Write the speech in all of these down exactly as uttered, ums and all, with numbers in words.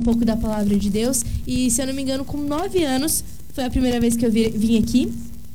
pouco da palavra de Deus. E, se eu não me engano, com nove anos, foi a primeira vez que eu vi, vim aqui.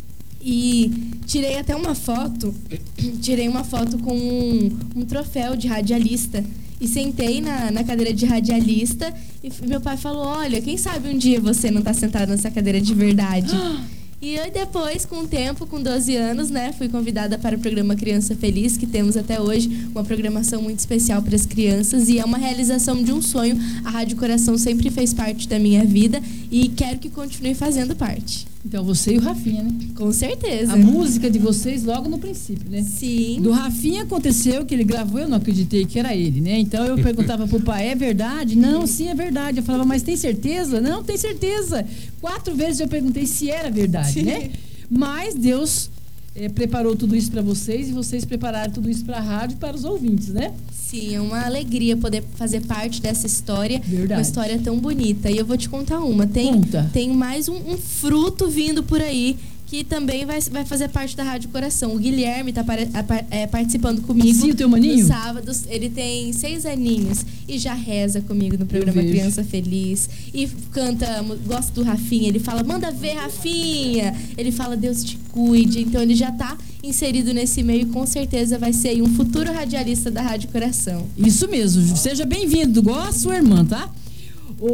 E tirei até uma foto, tirei uma foto com um, um troféu de radialista. E sentei na, na cadeira de radialista e meu pai falou, olha, quem sabe um dia você não está sentado nessa cadeira de verdade. E eu depois, com o tempo, com doze anos, né, fui convidada para o programa Criança Feliz, que temos até hoje uma programação muito especial para as crianças e é uma realização de um sonho. A Rádio Coração sempre fez parte da minha vida e quero que continue fazendo parte. Então, você e o Rafinha, né? Com certeza. A música de vocês logo no princípio, né? Sim. Do Rafinha aconteceu que ele gravou, eu não acreditei que era ele, né? Então, eu perguntava pro pai, é verdade? Não, sim, é verdade. Eu falava, mas tem certeza? Não, tem certeza. Quatro vezes eu perguntei se era verdade, sim, né? Mas Deus é, preparou tudo isso para vocês e vocês prepararam tudo isso para a rádio e para os ouvintes, né? Sim, é uma alegria poder fazer parte dessa história. Verdade. Uma história tão bonita. E eu vou te contar uma. Tem, Conta. tem mais um, um fruto vindo por aí que também vai, vai fazer parte da Rádio Coração. O Guilherme está é, participando comigo. Sim, o teu maninho? No sábado. Ele tem seis aninhos e já reza comigo no programa Criança Feliz. E canta, gosta do Rafinha. Ele fala, manda ver, Rafinha. Ele fala, Deus te cuide. Então ele já está inserido nesse meio e com certeza vai ser aí um futuro radialista da Rádio Coração. Isso mesmo. Seja bem-vindo, igual a sua irmã, tá? O,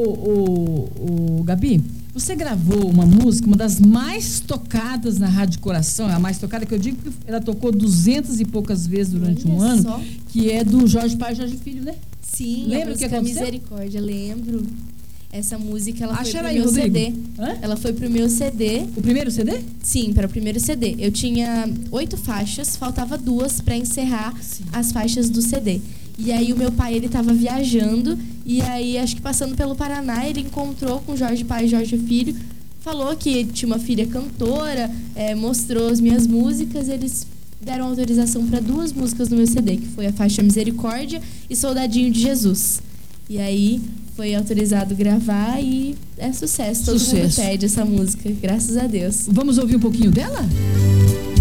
o, o Gabi, você gravou uma música, uma das mais tocadas na Rádio Coração, a mais tocada que eu digo que ela tocou duzentas e poucas vezes durante Olha um ano, só. Que é do Jorge Pai e Jorge Filho, né? Sim, lembra a o que música aconteceu? Misericórdia, lembro. Essa música, ela Acha foi pro aí, meu Rodrigo. C D. Hã? Ela foi pro meu C D. O primeiro C D? Sim, para o primeiro C D. Eu tinha oito faixas, faltava duas para encerrar Sim. as faixas do C D. E aí o meu pai, ele tava viajando, e aí acho que passando pelo Paraná, ele encontrou com Jorge Pai e Jorge Filho, falou que tinha uma filha cantora, é, mostrou as minhas músicas, eles deram autorização para duas músicas no meu C D, que foi a faixa Misericórdia e Soldadinho de Jesus. E aí foi autorizado gravar e é sucesso. Todo Sucesso. mundo pede essa música, graças a Deus. Vamos ouvir um pouquinho dela?